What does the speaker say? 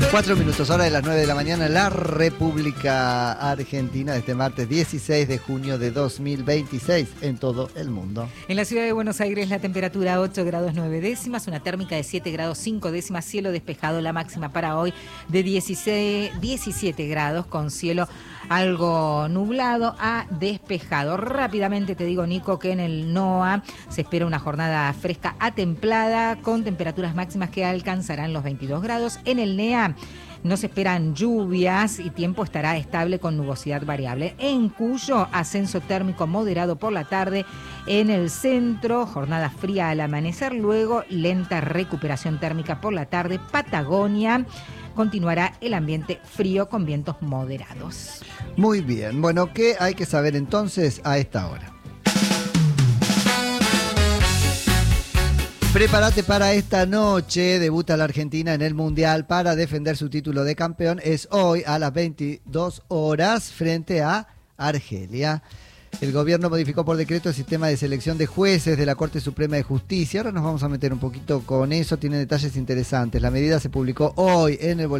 4 minutos, hora de las 9 de la mañana, la República Argentina, este martes 16 de junio de 2026 en todo el mundo. En la ciudad de Buenos Aires la temperatura 8 grados 9 décimas, una térmica de 7 grados 5 décimas, cielo despejado, la máxima para hoy de 17 grados con cielo algo nublado a despejado. Rápidamente te digo, Nico, que en el NOA se espera una jornada fresca a templada con temperaturas máximas que alcanzarán los 22 grados. En el NEA no se esperan lluvias y tiempo estará estable con nubosidad variable. En Cuyo, ascenso térmico moderado por la tarde. En el centro, jornada fría al amanecer, luego lenta recuperación térmica por la tarde. Patagonia, continuará el ambiente frío con vientos moderados. Muy bien, bueno, ¿qué hay que saber entonces a esta hora? Prepárate para esta noche, debuta la Argentina en el Mundial para defender su título de campeón. Es hoy a las 22 horas frente a Argelia. El gobierno modificó por decreto el sistema de selección de jueces de la Corte Suprema de Justicia. Ahora nos vamos a meter un poquito con eso, tiene detalles interesantes. La medida se publicó hoy en el